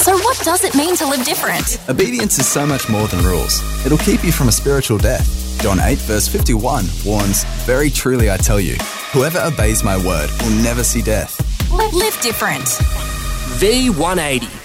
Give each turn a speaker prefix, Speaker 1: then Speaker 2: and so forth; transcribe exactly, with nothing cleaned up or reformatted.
Speaker 1: So what does it mean to live different?
Speaker 2: Obedience is so much more than rules. It'll keep you from a spiritual death. John eight verse fifty-one warns, "Very truly I tell you, whoever obeys my word will never see death."
Speaker 1: Live different.
Speaker 3: V one eighty.